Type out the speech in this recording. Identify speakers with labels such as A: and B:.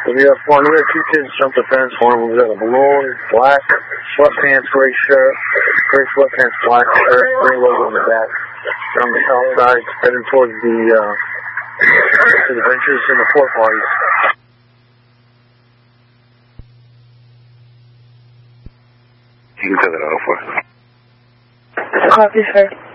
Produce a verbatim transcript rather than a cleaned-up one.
A: We have one. We have two kids jumped the fence. One of them was in a balloon, black sweatpants, gray shirt, gray sweatpants, black shirt, gray logo on the back. They're on the south side, heading towards the uh, to the benches and the port parties.
B: You can tell that out for.
C: Copy, sir.